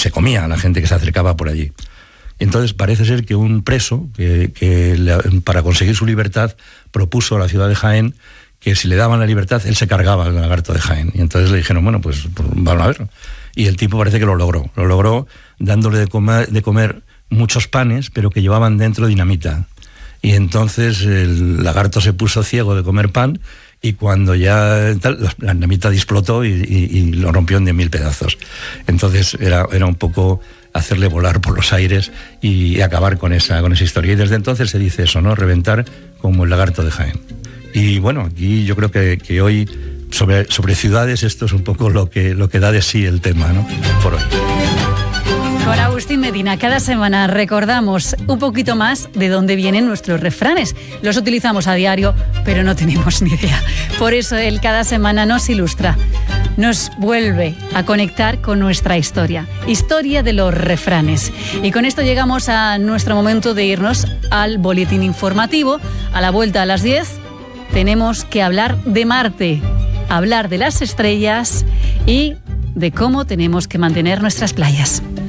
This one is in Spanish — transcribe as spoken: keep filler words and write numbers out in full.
se comía a la gente que se acercaba por allí. Entonces parece ser que un preso, que, que le, para conseguir su libertad, propuso a la ciudad de Jaén que si le daban la libertad, él se cargaba al lagarto de Jaén. Y entonces le dijeron, bueno, pues, pues vamos a ver. Y el tipo parece que lo logró. Lo logró dándole de comer, de comer muchos panes, pero que llevaban dentro dinamita. Y entonces el lagarto se puso ciego de comer pan, y cuando ya tal, la dinamita explotó y, y, y lo rompió en diez mil pedazos. Entonces era, era un poco hacerle volar por los aires y, y acabar con esa, con esa historia. Y desde entonces se dice eso, ¿no? Reventar como el lagarto de Jaén. Y bueno, aquí yo creo que, que hoy sobre, sobre ciudades esto es un poco lo que, lo que da de sí el tema, ¿no? Por hoy. Con Agustín Medina, cada semana recordamos un poquito más de dónde vienen nuestros refranes. Los utilizamos a diario, pero no tenemos ni idea. Por eso él cada semana nos ilustra, nos vuelve a conectar con nuestra historia. Historia de los refranes. Y con esto llegamos a nuestro momento de irnos al boletín informativo. A la vuelta a las diez tenemos que hablar de Marte, hablar de las estrellas y de cómo tenemos que mantener nuestras playas.